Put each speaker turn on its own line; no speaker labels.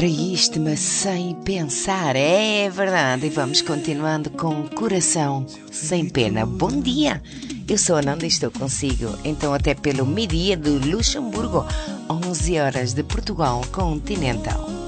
Isto-me sem pensar, é verdade. E vamos continuando com Coração Sem Pena. Bom dia, eu sou a Nanda e estou consigo, então até pelo meio-dia do Luxemburgo, 11 horas de Portugal continental.